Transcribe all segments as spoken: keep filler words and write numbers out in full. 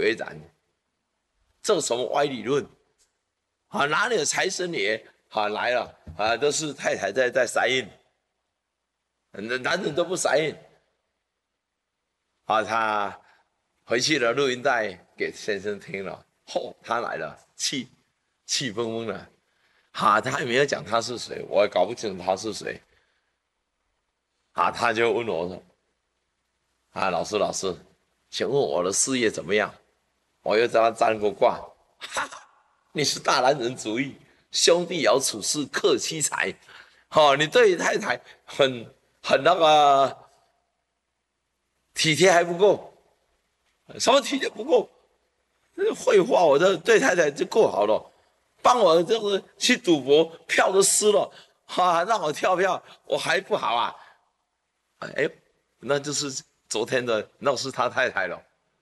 为然。这什么歪理论？啊，哪里有财神爷啊来了啊？都是太太在在塞印，男人都不塞印。啊，他回去了，录音带给先生听了，吼、哦，他来了，气气疯疯的。啊，他也没有讲他是谁，我也搞不清楚他是谁。啊，他就问我说：“啊，老师，老师，请问我的事业怎么样？”我又找他占过卦，哈，你是大男人主义，兄弟要处事克妻财，好、哦，你对你太太很很那个体贴还不够，什么体贴不够？废话，我这对太太就够好了，帮我这个去赌博，票都湿了，哈、啊，让我跳票，我还不好啊？哎，那就是昨天的，那是他太太了。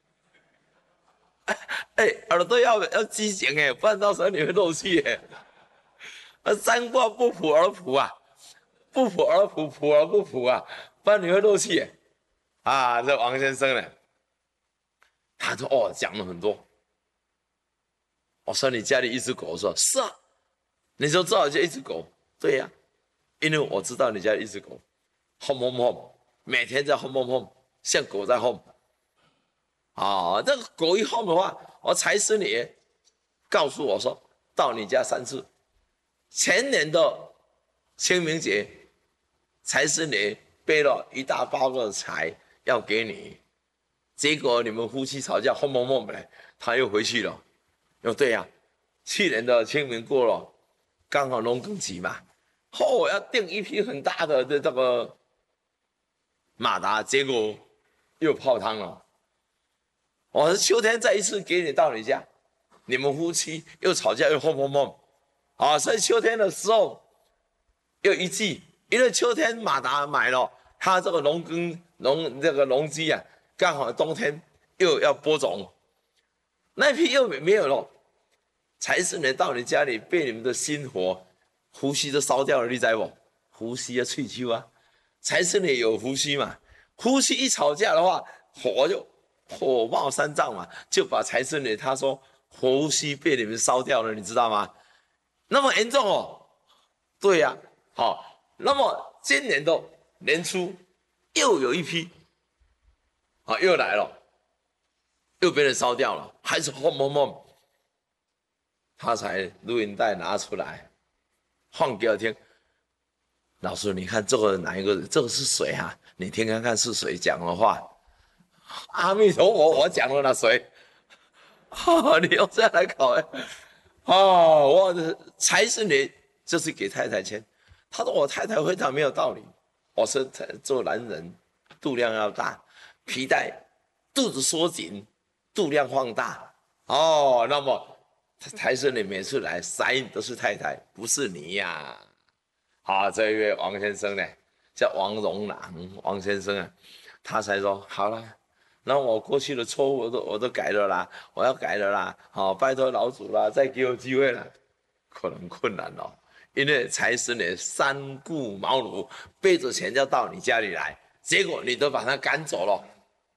哎，耳朵要要机警哎，不然到时候你会漏气哎。啊，三卦不普而普啊，不普而普，普而不普啊，不然你会漏气哎。啊，这王先生呢，他说哦，讲了很多。我说你家里一只狗，我说是啊，你就知道就一只狗，对呀、啊，因为我知道你家一只狗，轰轰轰，每天在轰轰轰，像狗在轰。啊，这个狗一轰的话，我财神爷告诉我说，到你家三次。前年的清明节，财神爷背了一大包的财要给你，结果你们夫妻吵架，轰轰轰来，他又回去了。哦，对呀、啊，去年的清明过了，刚好农耕期嘛，哦，要订一批很大的的这个马达，结果又泡汤了。我是秋天再一次给你到你家，你们夫妻又吵架又轰轰轰，啊，所以秋天的时候又一季，因为秋天马达买了，他这个农耕农这个农机啊，刚好冬天又要播种，那批又没有了，财神爷到你家里被你们的心火胡须都烧掉了，你知不？胡须要吹秋啊，财神爷有胡须嘛，胡须一吵架的话，火就。火冒三丈嘛，就把财神爷他说胡须被你们烧掉了，你知道吗？那么严重哦。对呀、啊，好，那么今年的年初又有一批，啊，又来了，又被人烧掉了，还是轰轰轰，他才录音带拿出来放给我听。老师，你看这个哪一个？这个是谁啊？你听看看是谁讲的话。阿弥陀佛，我讲了那谁？哦，你用这样来考哎？哦，我的财神爷就是给太太签。他说我太太非常没有道理。我说做男人度量要大，皮带肚子缩紧，度量放大。哦，那么财神爷每次来塞印都是太太，不是你呀、啊。好，这一位王先生呢，叫王荣朗，王先生啊，他才说好了。那我过去的错误我都我都改了啦，我要改了啦，好、哦，拜托老祖啦，再给我机会啦，可能困难了，因为财神爷三顾茅庐，背着钱要到你家里来，结果你都把他赶走了。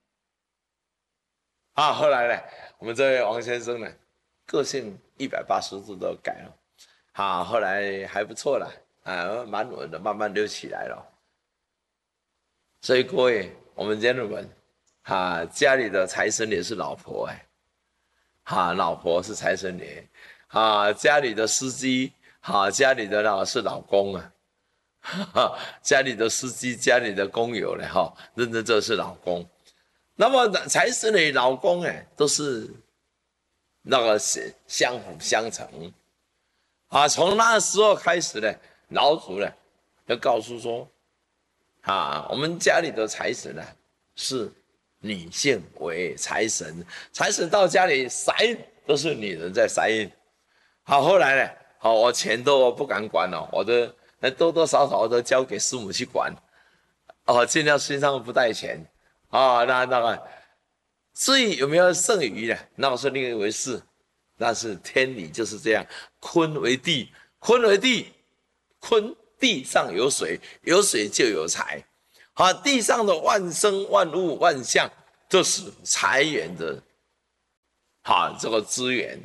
啊，后来呢，我们这位王先生呢，个性一百八十度都改了，啊，后来还不错啦，啊，蛮稳的，慢慢就起来了。所以各位，我们家人们。啊，家里的财神爷是老婆哎，哈、啊，老婆是财神爷，啊，家里的司机，哈、啊，家里的那是老公啊，哈，家里的司机，家里的工友呢，哈，认真这是老公。那么财神爷老公哎，都是那个相辅相成，啊，从那时候开始呢，老祖呢就告诉说，啊，我们家里的财神呢是。女性为财神，财神到家里塞印都是女人在塞印。好，后来呢，好，我钱都不敢管了，我的那多多少少都交给师母去管，哦，尽量身上不带钱啊、哦。那那个，至于有没有剩余的，那是另一回事。但是天理就是这样，坤为地，坤为地，坤地上有水，有水就有财。啊，地上的万生万物万象，这是财源的好这个资源。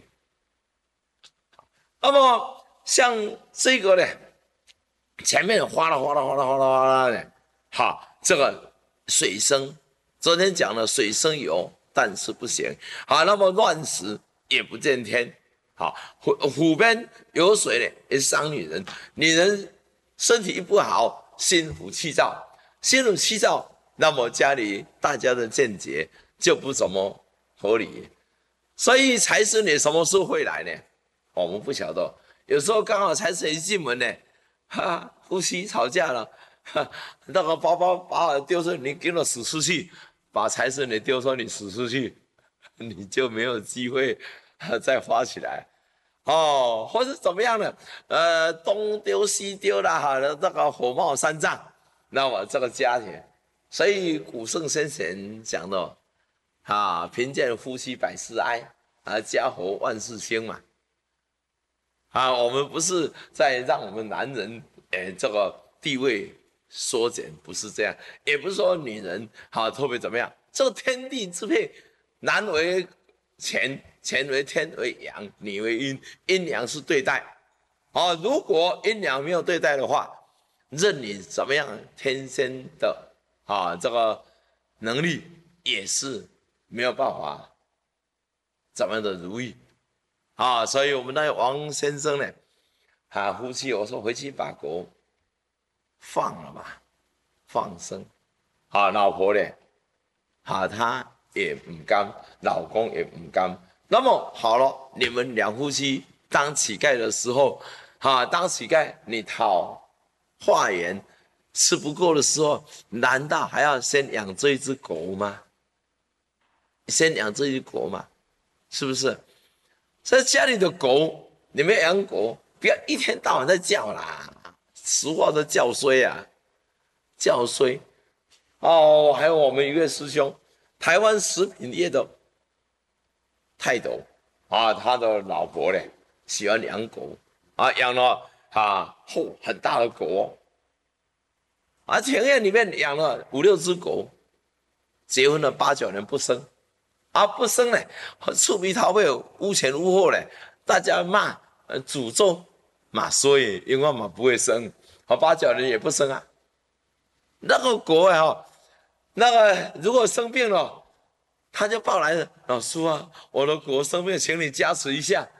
那么像这个呢，前面哗啦哗啦哗啦哗啦哗啦的，好这个水生，昨天讲了水生油，但是不行。好，那么乱石也不见天。好，湖湖边有水呢，也伤女人。女人身体不好，心浮气躁，心浮气躁，那么家里大家的见解就不怎么合理。所以财神爷什么时候会来呢？我们不晓得。有时候刚好财神爷进门呢，哈，夫妻吵架了，哈，那个包包把我丢出，你给我死出去，把财神爷丢说你死出去，你就没有机会再发起来。哦，或是怎么样呢？呃，东丢西丢啦，哈，那个火冒三丈，那么这个家庭，所以古圣先贤讲的，啊，贫贱夫妻百事哀，啊，家和万事兴嘛。啊，我们不是在让我们男人，诶，这个地位缩减，不是这样，也不是说女人好特别怎么样，这个天地之配，男为乾。乾为天为阳，女为阴，阴阳是对待。啊，如果阴阳没有对待的话，任你怎么样天生的啊这个能力也是没有办法怎么样的如意啊。所以我们那个王先生呢，啊夫妻我说回去把狗放了吧，放生。啊老婆呢，啊她也不甘，老公也不甘。那么好了，你们两夫妻当乞丐的时候，啊，当乞丐你讨化缘吃不够的时候，难道还要先养这一只狗吗？先养这一只狗嘛，是不是？在家里的狗，你们养狗，不要一天到晚在叫啦，俗话都叫衰啊，叫衰。哦，还有我们一位师兄，台湾食品业的。泰斗啊，他的老婆呢喜欢养狗啊，养了啊后很大的狗哦，啊庭院里面养了五六只狗，结婚了八九年不生，啊不生呢，触鼻桃会无前无后呢，大家骂呃诅咒嘛，所以因为嘛不会生，啊八九年也不生啊，那个狗啊，那个如果生病了。他就抱来了，老师啊，我的狗生病，请你加持一下。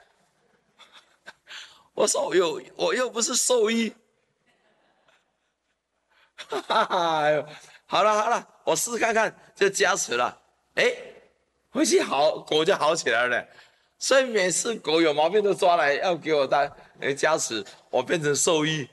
我说我又我又不是兽医，哈哈哈！好了好了，我试试看看，就加持了。哎，回去好，狗就好起来了。所以每次狗有毛病都抓来要给我当加持，我变成兽医，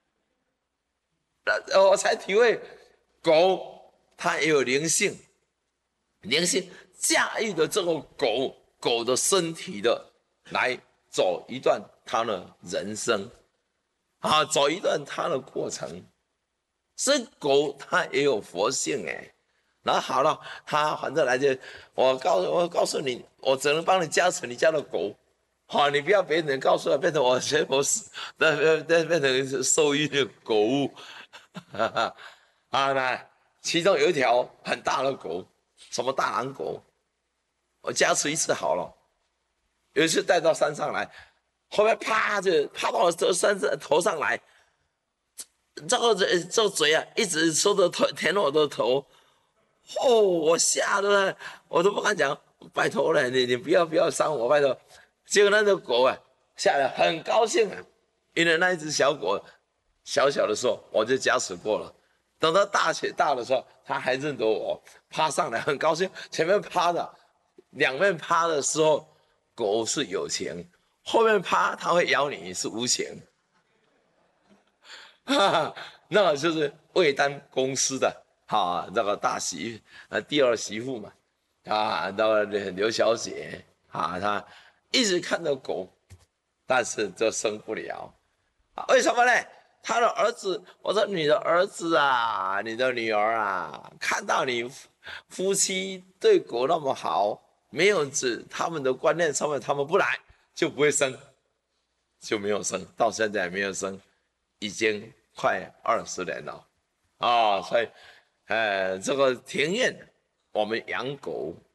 我才体会狗它也有灵性。灵性驾驭的这个狗狗的身体的来走一段它的人生啊，走一段它的过程。所以狗它也有佛性哎。然后好了，它反正来就我告诉我告诉你，我只能帮你加持你家的狗。好，你不要别人告诉我变成我学佛师，那那变成兽医的狗物。啊，那其中有一条很大的狗。什么大狼狗，我加持一次好了。有一次带到山上来，后面啪就啪到我这山上头上来，这个这这个嘴啊，一直说着舔舔我的头，哦，我吓得我都不敢讲，拜托了，你你不要不要伤我，拜托。结果那只狗啊，下来很高兴啊，因为那一只小狗小小的时候我就加持过了。等到大起大的时候，他还认得我，趴上来很高兴。前面趴的，两面趴的时候，狗是有情；后面趴，它会咬你是无情。哈哈，那就是魏丹公司的哈那个大媳呃第二媳妇嘛，啊那个刘小姐啊，她一直看到狗，但是就生不了，啊，为什么呢？他的儿子，我说你的儿子啊，你的女儿啊，看到你夫妻对狗那么好，没有指他们的观念上面，他们不来就不会生，就没有生，到现在没有生，已经快二十年了啊！所以，呃，这个庭院我们养狗